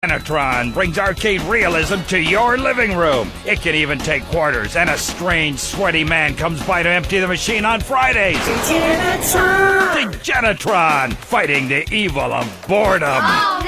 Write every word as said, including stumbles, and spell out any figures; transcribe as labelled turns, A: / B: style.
A: Genetron brings arcade realism to your living room. It can even take quarters, and a strange, sweaty man comes by to empty the machine on Fridays.
B: Genetron!
A: The Genetron, fighting the evil of boredom.
B: Oh,